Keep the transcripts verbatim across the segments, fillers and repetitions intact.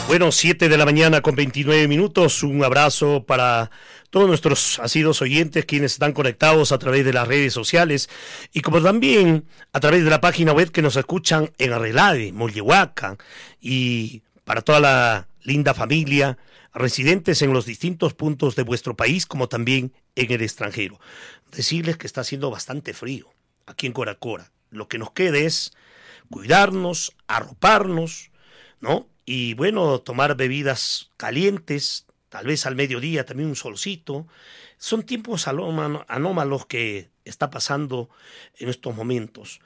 Bueno, siete de la mañana con veintinueve minutos. Un abrazo para todos nuestros asiduos oyentes, quienes están conectados a través de las redes sociales y como también a través de la página web que nos escuchan en Arrelade, Mollehuaca, y para toda la linda familia residentes en los distintos puntos de vuestro país, como también en el extranjero. Decirles que está haciendo bastante frío aquí en Coracora. Lo que nos queda es cuidarnos, arroparnos, ¿no? Y bueno, tomar bebidas calientes, tal vez al mediodía también un solcito. Son tiempos anómalos que está pasando en estos momentos.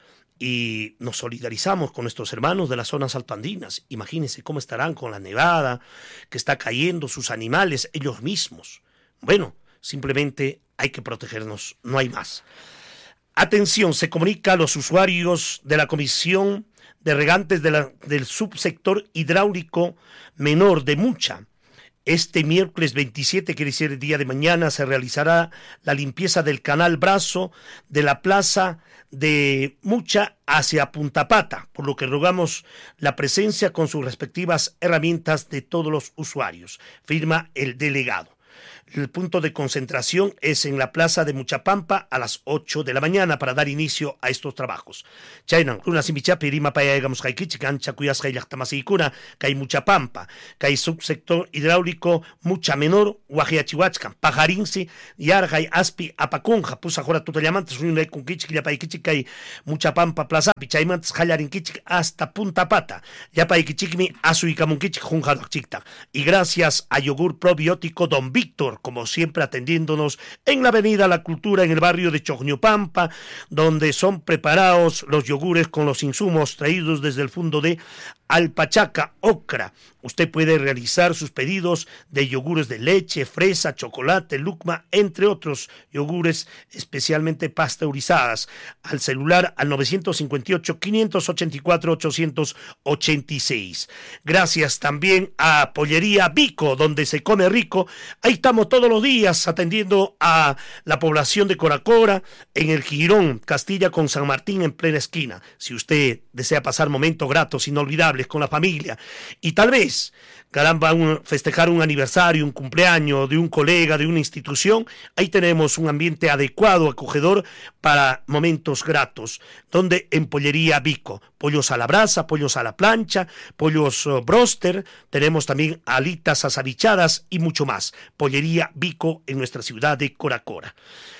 Y nos solidarizamos con nuestros hermanos de las zonas altoandinas. Imagínense cómo estarán con la nevada que está cayendo, sus animales, ellos mismos. Bueno, simplemente hay que protegernos, no hay más. Atención, se comunica a los usuarios de la Comisión de Regantes de la, del Subsector Hidráulico Menor de Mucha. Este miércoles veintisiete, quiere decir el día de mañana, se realizará la limpieza del canal Brazo de la plaza de Mucha hacia Punta Pata, por lo que rogamos la presencia con sus respectivas herramientas de todos los usuarios. Firma el delegado. El punto de concentración es en la plaza de Muchapampa a las ocho de la mañana para dar inicio a estos trabajos. Chainan, Runa Simbicha, Pirima Payagamos Haikichikan, Chacuyas Hailachtamasicuna, Kai Muchapampa, Kai subsector hidráulico Mucha Menor, Guajiachihuachcan, Pajarinsi, Yarjay Aspi, Apacunja, Pusajora Tutalamantes, Runa Kunkichik, Yapaikichik, Kai Muchapampa, Plaza, Pichaimantes, Hayarinkichik, hasta Punta Pata, Yapaikichikmi, Azuikamunkichik, Junjadachikta. Y gracias a Yogur Probiótico Don Víctor, como siempre atendiéndonos en la avenida La Cultura, en el barrio de Choñopampa, donde son preparados los yogures con los insumos traídos desde el fondo de Alpachaca, Ocra. Usted puede realizar sus pedidos de yogures de leche, fresa, chocolate, lucma, entre otros yogures especialmente pasteurizadas. Al celular al nueve cinco ocho, cinco ocho cuatro, ocho ocho seis. Gracias también a Pollería Vico, donde se come rico. Ahí estamos todos los días atendiendo a la población de Coracora, en el Girón, Castilla con San Martín en plena esquina. Si usted desea pasar momentos gratos, inolvidables con la familia y tal vez, caramba, un, festejar un aniversario, un cumpleaños de un colega, de una institución, ahí tenemos un ambiente adecuado, acogedor para momentos gratos, donde en Pollería Vico, pollos a la brasa, pollos a la plancha, pollos uh, broster, tenemos también alitas asabichadas y mucho más. Pollería Vico en nuestra ciudad de Coracora.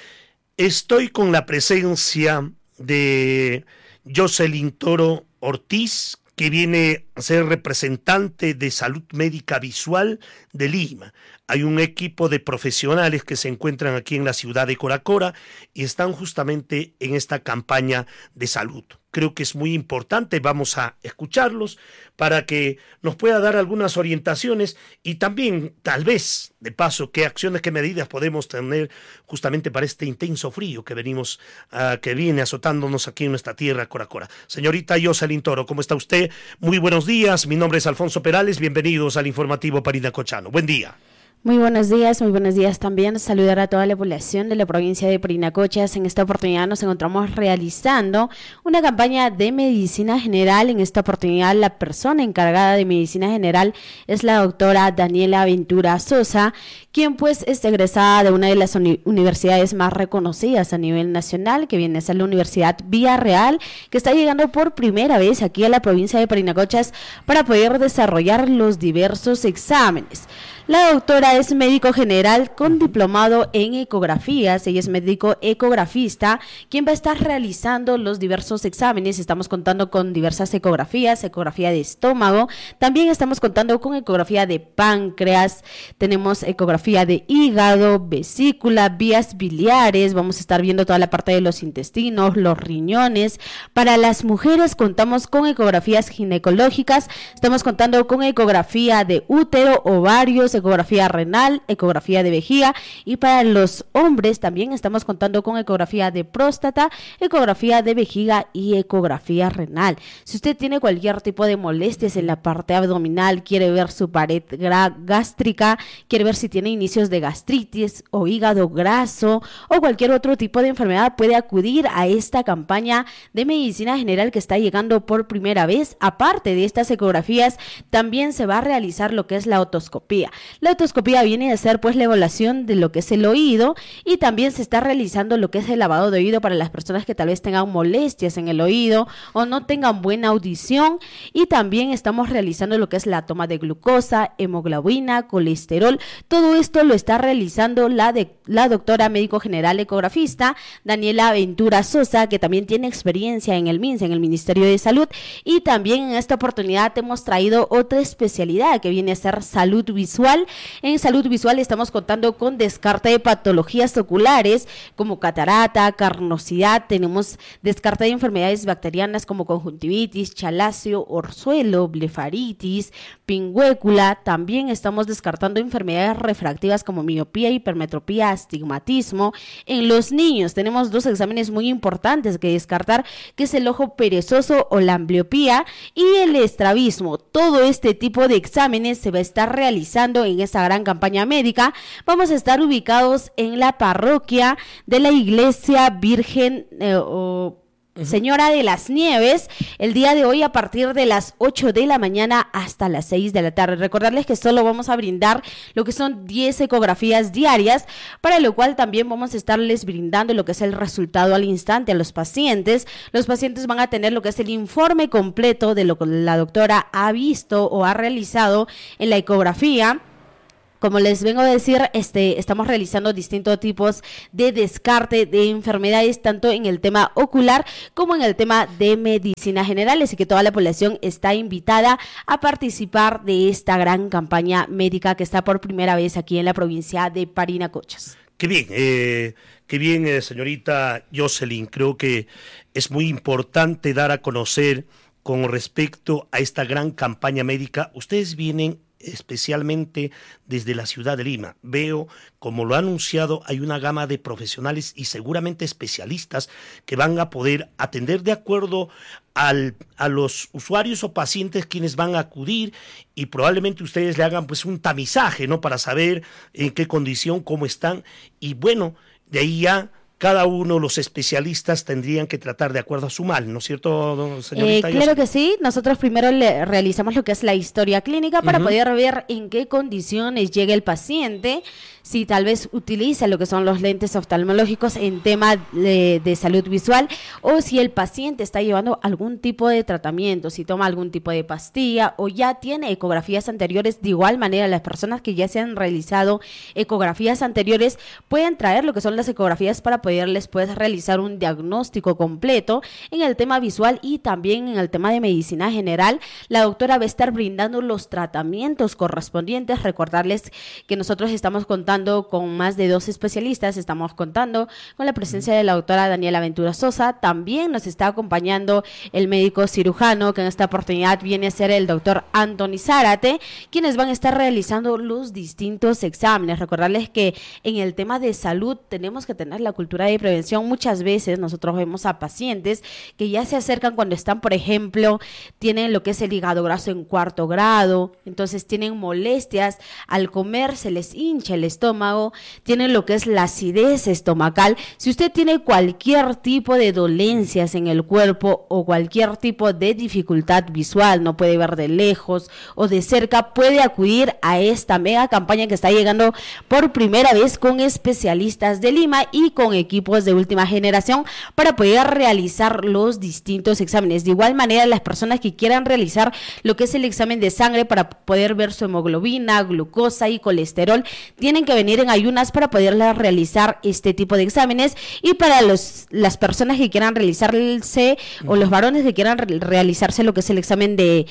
Estoy con la presencia de Jocelyn Toro Ortiz, que viene a ser representante de Salud Médica Visual de Lima. Hay un equipo de profesionales que se encuentran aquí en la ciudad de Coracora y están justamente en esta campaña de salud. Creo que es muy importante, vamos a escucharlos para que nos pueda dar algunas orientaciones y también, tal vez, de paso, qué acciones, qué medidas podemos tener justamente para este intenso frío que venimos, uh, que viene azotándonos aquí en nuestra tierra, Coracora. Señorita Jocelyn Toro, ¿cómo está usted? Muy buenos días, mi nombre es Alfonso Perales, bienvenidos al informativo Parinacochano. Buen día. Muy buenos días, muy buenos días también. Saludar a toda la población de la provincia de Parinacochas. En esta oportunidad nos encontramos realizando una campaña de medicina general. En esta oportunidad la persona encargada de medicina general es la doctora Daniela Ventura Sosa, quien pues es egresada de una de las uni- universidades más reconocidas a nivel nacional, que viene a ser la Universidad Villarreal, que está llegando por primera vez aquí a la provincia de Parinacochas para poder desarrollar los diversos exámenes. La doctora es médico general con diplomado en ecografías, ella es médico ecografista, quien va a estar realizando los diversos exámenes. Estamos contando con diversas ecografías, ecografía de estómago, también estamos contando con ecografía de páncreas, tenemos ecografía de hígado, vesícula, vías biliares, vamos a estar viendo toda la parte de los intestinos, los riñones. Para las mujeres contamos con ecografías ginecológicas, estamos contando con ecografía de útero, ovarios, ecografía renal, ecografía de vejiga, y para los hombres también estamos contando con ecografía de próstata, ecografía de vejiga y ecografía renal. Si usted tiene cualquier tipo de molestias en la parte abdominal, quiere ver su pared gástrica, quiere ver si tiene inicios de gastritis o hígado graso o cualquier otro tipo de enfermedad, puede acudir a esta campaña de medicina general que está llegando por primera vez. Aparte de estas ecografías, también se va a realizar lo que es la otoscopía. La otoscopía viene a ser pues la evaluación de lo que es el oído, y también se está realizando lo que es el lavado de oído para las personas que tal vez tengan molestias en el oído o no tengan buena audición, y también estamos realizando lo que es la toma de glucosa, hemoglobina, colesterol. Todo esto lo está realizando la, de, la doctora médico general ecografista Daniela Ventura Sosa, que también tiene experiencia en el MINSA, en el Ministerio de Salud, y también en esta oportunidad hemos traído otra especialidad que viene a ser salud visual. En salud visual estamos contando con descarte de patologías oculares como catarata, carnosidad, tenemos descarte de enfermedades bacterianas como conjuntivitis, chalacio, orzuelo, blefaritis, pingüécula. También estamos descartando enfermedades refractivas como miopía, hipermetropía, astigmatismo. En los niños tenemos dos exámenes muy importantes que descartar, que es el ojo perezoso o la ambliopía y el estrabismo. Todo este tipo de exámenes se va a estar realizando en esta gran campaña médica. Vamos a estar ubicados en la parroquia de la Iglesia Virgen eh, o Señora de las Nieves, el día de hoy a partir de las ocho de la mañana hasta las seis de la tarde. Recordarles que solo vamos a brindar lo que son diez ecografías diarias, para lo cual también vamos a estarles brindando lo que es el resultado al instante a los pacientes. Los pacientes van a tener lo que es el informe completo de lo que la doctora ha visto o ha realizado en la ecografía. Como les vengo a decir, este, estamos realizando distintos tipos de descarte de enfermedades, tanto en el tema ocular como en el tema de medicina general, así que toda la población está invitada a participar de esta gran campaña médica que está por primera vez aquí en la provincia de Parinacochas. Qué bien, eh, qué bien, eh, señorita Jocelyn. Creo que es muy importante dar a conocer con respecto a esta gran campaña médica. Ustedes vienen especialmente desde la ciudad de Lima. Veo, como lo ha anunciado, hay una gama de profesionales y seguramente especialistas que van a poder atender de acuerdo al, a los usuarios o pacientes quienes van a acudir, y probablemente ustedes le hagan pues un tamizaje, ¿no?, para saber en qué condición, cómo están, y bueno, de ahí ya cada uno de los especialistas tendrían que tratar de acuerdo a su mal, ¿no es cierto, señorita? Eh, claro que sí. Nosotros primero le realizamos lo que es la historia clínica para uh-huh. poder ver en qué condiciones llega el paciente, si tal vez utiliza lo que son los lentes oftalmológicos en tema de, de salud visual, o si el paciente está llevando algún tipo de tratamiento, si toma algún tipo de pastilla o ya tiene ecografías anteriores. De igual manera, las personas que ya se han realizado ecografías anteriores pueden traer lo que son las ecografías para poderles pues realizar un diagnóstico completo en el tema visual y también en el tema de medicina general. La doctora va a estar brindando los tratamientos correspondientes. Recordarles que nosotros estamos contando con más de dos especialistas, estamos contando con la presencia de la doctora Daniela Ventura Sosa. También nos está acompañando el médico cirujano, que en esta oportunidad viene a ser el doctor Anthony Zárate, quienes van a estar realizando los distintos exámenes. Recordarles que en el tema de salud tenemos que tener la cultura de prevención. Muchas veces nosotros vemos a pacientes que ya se acercan cuando están, por ejemplo, tienen lo que es el hígado graso en cuarto grado, entonces tienen molestias al comer, se les hincha el estómago, tienen lo que es la acidez estomacal. Si usted tiene cualquier tipo de dolencias en el cuerpo o cualquier tipo de dificultad visual, no puede ver de lejos o de cerca, puede acudir a esta mega campaña que está llegando por primera vez con especialistas de Lima y con equipos de última generación para poder realizar los distintos exámenes. De igual manera, las personas que quieran realizar lo que es el examen de sangre para poder ver su hemoglobina, glucosa y colesterol, tienen que venir en ayunas para poderla realizar este tipo de exámenes. Y para los las personas que quieran realizarse o los varones que quieran re- realizarse lo que es el examen de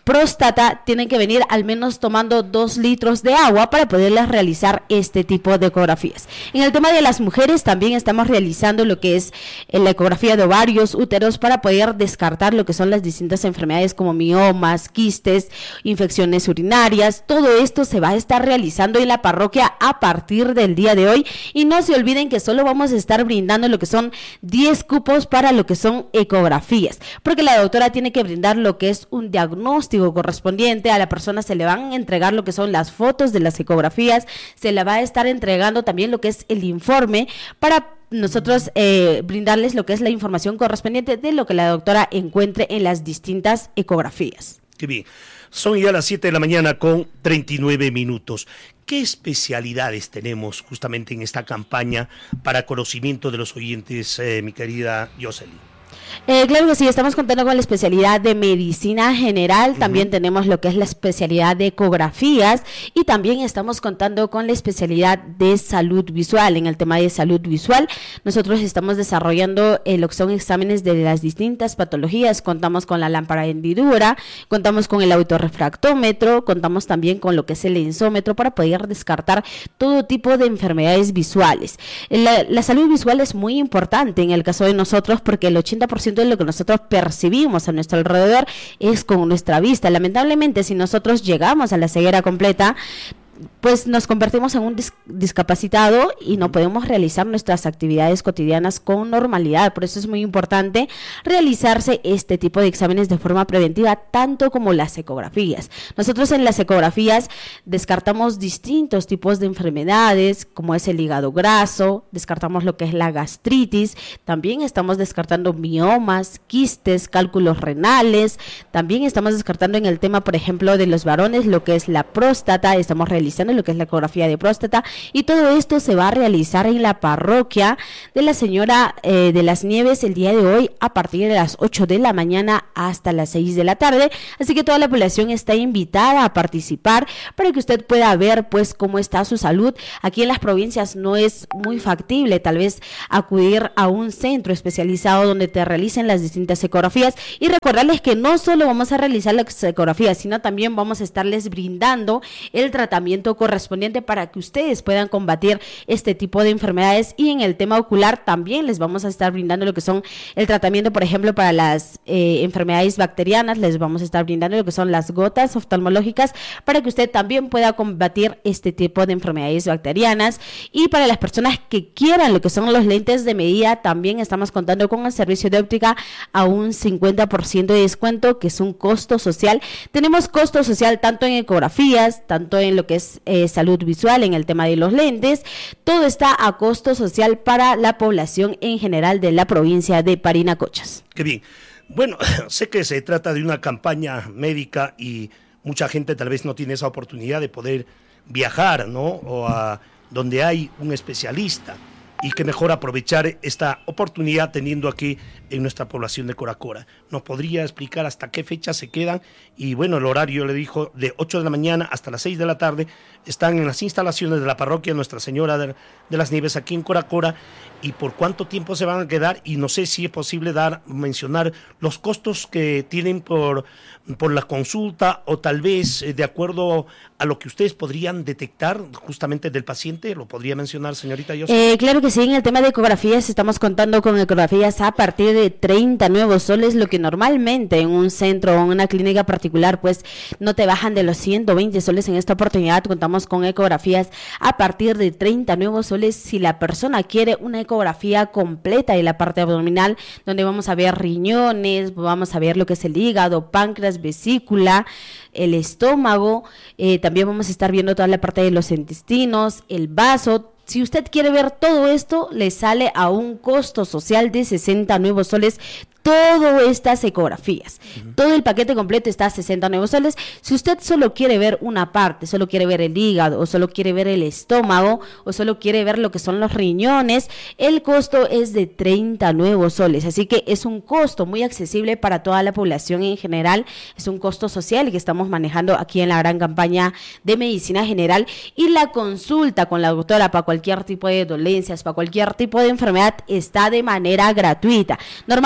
próstata, tienen que venir al menos tomando dos litros de agua para poderles realizar este tipo de ecografías. En el tema de las mujeres también estamos realizando lo que es la ecografía de ovarios, úteros, para poder descartar lo que son las distintas enfermedades como miomas, quistes, infecciones urinarias. Todo esto se va a estar realizando en la parroquia a partir del día de hoy, y no se olviden que solo vamos a estar brindando lo que son diez cupos para lo que son ecografías, porque la doctora tiene que brindar lo que es un diagnóstico correspondiente. A la persona se le van a entregar lo que son las fotos de las ecografías, se le va a estar entregando también lo que es el informe para nosotros eh, brindarles lo que es la información correspondiente de lo que la doctora encuentre en las distintas ecografías. Qué bien. Son ya las siete de la mañana con treinta y nueve minutos. ¿Qué especialidades tenemos justamente en esta campaña para conocimiento de los oyentes, eh, mi querida Jocelyn? Eh, claro que sí, estamos contando con la especialidad de medicina general, también uh-huh. tenemos lo que es la especialidad de ecografías, y también estamos contando con la especialidad de salud visual. En el tema de salud visual, nosotros estamos desarrollando eh, lo que son exámenes de las distintas patologías. Contamos con la lámpara de hendidura, contamos con el autorrefractómetro, contamos también con lo que es el lensómetro para poder descartar todo tipo de enfermedades visuales. La, la salud visual es muy importante en el caso de nosotros, porque el ochenta por ciento de lo que nosotros percibimos a nuestro alrededor es con nuestra vista. Lamentablemente, si nosotros llegamos a la ceguera completa, pues nos convertimos en un dis- discapacitado y no podemos realizar nuestras actividades cotidianas con normalidad. Por eso es muy importante realizarse este tipo de exámenes de forma preventiva, tanto como las ecografías. Nosotros en las ecografías descartamos distintos tipos de enfermedades, como es el hígado graso, descartamos lo que es la gastritis, también estamos descartando miomas, quistes, cálculos renales, también estamos descartando en el tema, por ejemplo, de los varones, lo que es la próstata, estamos realizando lo que es la ecografía de próstata, y todo esto se va a realizar en la parroquia de la señora eh, de las Nieves el día de hoy a partir de las ocho de la mañana hasta las seis de la tarde, así que toda la población está invitada a participar para que usted pueda ver pues cómo está su salud. Aquí en las provincias no es muy factible tal vez acudir a un centro especializado donde te realicen las distintas ecografías, y recordarles que no solo vamos a realizar las ecografías, sino también vamos a estarles brindando el tratamiento correspondiente para que ustedes puedan combatir este tipo de enfermedades. Y en el tema ocular también les vamos a estar brindando lo que son el tratamiento, por ejemplo, para las eh, enfermedades bacterianas, les vamos a estar brindando lo que son las gotas oftalmológicas para que usted también pueda combatir este tipo de enfermedades bacterianas. Y para las personas que quieran lo que son los lentes de medida, también estamos contando con el servicio de óptica a un cincuenta por ciento de descuento, que es un costo social. Tenemos costo social tanto en ecografías, tanto en lo que es eh, salud visual, en el tema de los lentes. Todo está a costo social para la población en general de la provincia de Parinacochas. Qué bien. Bueno, sé que se trata de una campaña médica y mucha gente tal vez no tiene esa oportunidad de poder viajar, ¿no? O a donde hay un especialista, y que mejor aprovechar esta oportunidad teniendo aquí en nuestra población de Coracora. ¿Nos podría explicar hasta qué fecha se quedan? Y bueno, el horario le dijo de ocho de la mañana hasta las seis de la tarde. Están en las instalaciones de la parroquia Nuestra Señora de, de las Nieves aquí en Coracora. ¿Y por cuánto tiempo se van a quedar? Y no sé si es posible dar, mencionar los costos que tienen por, por la consulta, o tal vez eh, de acuerdo a lo que ustedes podrían detectar justamente del paciente. ¿Lo podría mencionar, señorita Yossi? Eh, claro que sí, en el tema de ecografías estamos contando con ecografías a partir de treinta nuevos soles, lo que normalmente en un centro o en una clínica particular pues no te bajan de los ciento veinte soles. En esta oportunidad contamos con ecografías a partir de treinta nuevos soles. Si la persona quiere una ecografía completa de la parte abdominal, donde vamos a ver riñones, vamos a ver lo que es el hígado, páncreas, vesícula, el estómago, eh, también vamos a estar viendo toda la parte de los intestinos, el vaso. Si usted quiere ver todo esto, le sale a un costo social de sesenta nuevos soles todas estas ecografías. Uh-huh. Todo el paquete completo está a sesenta nuevos soles. Si usted solo quiere ver una parte, solo quiere ver el hígado, o solo quiere ver el estómago, o solo quiere ver lo que son los riñones, el costo es de treinta nuevos soles. Así que es un costo muy accesible para toda la población en general. Es un costo social que estamos manejando aquí en la gran campaña de medicina general. Y la consulta con la doctora para cualquier tipo de dolencias, para cualquier tipo de enfermedad, está de manera gratuita. Normalmente la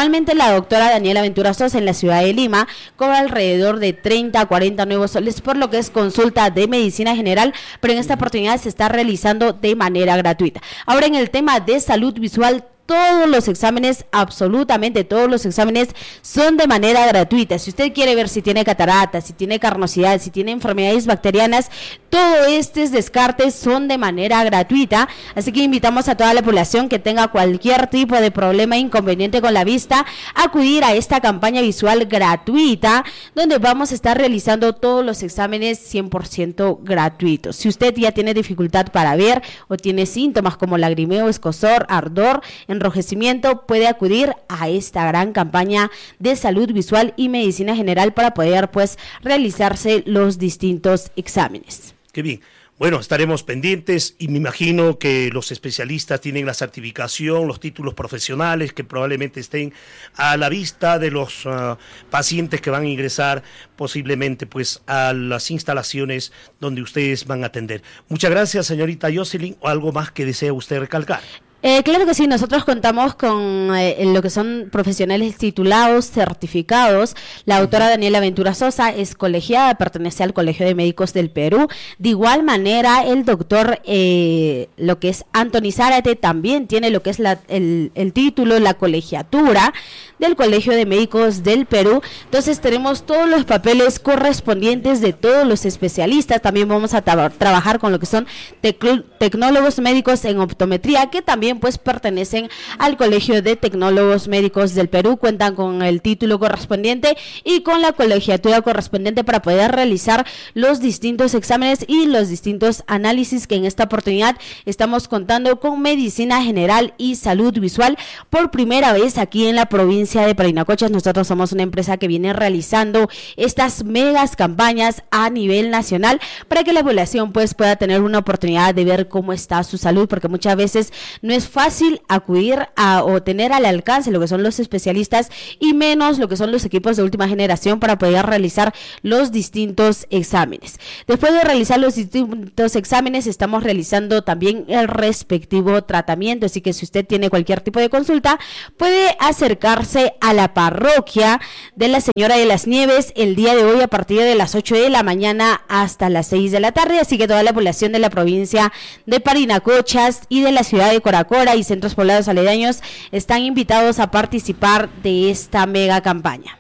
la doctora Daniela Ventura Sosa en la ciudad de Lima cobra alrededor de treinta a cuarenta nuevos soles por lo que es consulta de medicina general, pero en esta oportunidad se está realizando de manera gratuita. Ahora en el tema de salud visual, todos los exámenes, absolutamente todos los exámenes son de manera gratuita. Si usted quiere ver si tiene catarata, si tiene carnosidad, si tiene enfermedades bacterianas, todos estos descartes son de manera gratuita. Así que invitamos a toda la población que tenga cualquier tipo de problema e inconveniente con la vista a acudir a esta campaña visual gratuita, donde vamos a estar realizando todos los exámenes cien por ciento gratuitos. Si usted ya tiene dificultad para ver o tiene síntomas como lagrimeo, escozor, ardor, enrojecimiento, puede acudir a esta gran campaña de salud visual y medicina general para poder pues realizarse los distintos exámenes. Qué bien. Bueno, estaremos pendientes y me imagino que los especialistas tienen la certificación, los títulos profesionales que probablemente estén a la vista de los uh, pacientes que van a ingresar posiblemente pues a las instalaciones donde ustedes van a atender. Muchas gracias, señorita Jocelyn. ¿O algo más que desea usted recalcar? Eh, claro que sí, nosotros contamos con eh, lo que son profesionales titulados, certificados. La doctora Daniela Ventura Sosa es colegiada, pertenece al Colegio de Médicos del Perú. De igual manera, el doctor, eh, lo que es Anthony Zárate, también tiene lo que es la, el, el título, la colegiatura del Colegio de Médicos del Perú. Entonces tenemos todos los papeles correspondientes de todos los especialistas. También vamos a tra- trabajar con lo que son tec- tecnólogos médicos en optometría, que también pues pertenecen al Colegio de Tecnólogos Médicos del Perú, cuentan con el título correspondiente y con la colegiatura correspondiente para poder realizar los distintos exámenes y los distintos análisis que en esta oportunidad estamos contando con medicina general y salud visual por primera vez aquí en la provincia de Parinacochas. Nosotros somos una empresa que viene realizando estas megas campañas a nivel nacional para que la población pues pueda tener una oportunidad de ver cómo está su salud, porque muchas veces no es fácil acudir a o tener al alcance lo que son los especialistas y menos lo que son los equipos de última generación para poder realizar los distintos exámenes. Después de realizar los distintos exámenes, estamos realizando también el respectivo tratamiento, así que si usted tiene cualquier tipo de consulta, puede acercarse a la parroquia de la Señora de las Nieves el día de hoy a partir de las ocho de la mañana hasta las seis de la tarde, así que toda la población de la provincia de Parinacochas y de la ciudad de Coracora y centros poblados aledaños están invitados a participar de esta mega campaña.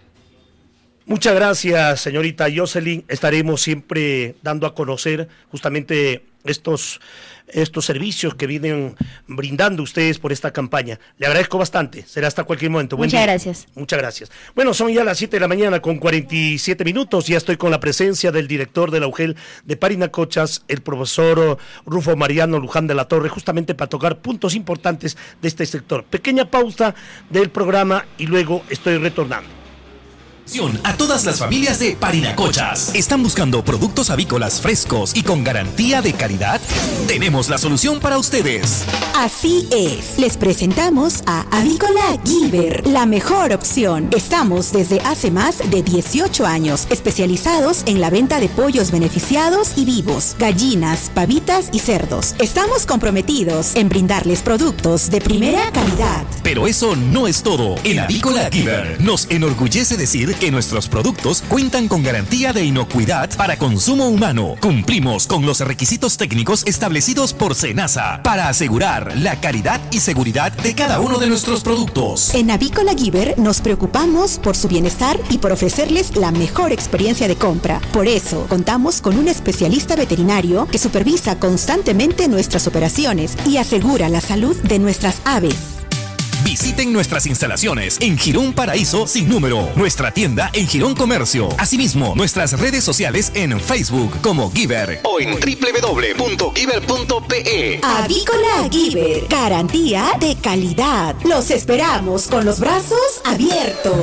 Muchas gracias, señorita Jocelyn. Estaremos siempre dando a conocer justamente estos, estos servicios que vienen brindando ustedes por esta campaña. Le agradezco bastante. Será hasta cualquier momento. Buen Muchas día. gracias. Muchas gracias. Bueno, son ya las siete de la mañana con cuarenta y siete minutos. Ya estoy con la presencia del director de la U G E L de Parinacochas, el profesor Rufo Mariano Luján de la Torre, justamente para tocar puntos importantes de este sector. Pequeña pausa del programa y luego estoy retornando. A todas las familias de Parinacochas. ¿Están buscando productos avícolas frescos y con garantía de calidad? Tenemos la solución para ustedes. Así es, les presentamos a Avícola Gilbert, la mejor opción. Estamos desde hace más de dieciocho años especializados en la venta de pollos beneficiados y vivos, gallinas, pavitas y cerdos. Estamos comprometidos en brindarles productos de primera calidad. Pero eso no es todo. En Avícola Gilbert nos enorgullece decir que nuestros productos cuentan con garantía de inocuidad para consumo humano. Cumplimos con los requisitos técnicos establecidos por SENASA para asegurar la calidad y seguridad de cada uno de nuestros productos. En Avícola Gilbert nos preocupamos por su bienestar y por ofrecerles la mejor experiencia de compra. Por eso, contamos con un especialista veterinario que supervisa constantemente nuestras operaciones y asegura la salud de nuestras aves. Visiten nuestras instalaciones en Girón Paraíso sin número, nuestra tienda en Girón Comercio. Asimismo, nuestras redes sociales en Facebook como Gilbert o en doble u doble u doble u punto gilbert punto p e. Avícola Gilbert, garantía de calidad. Los esperamos con los brazos abiertos.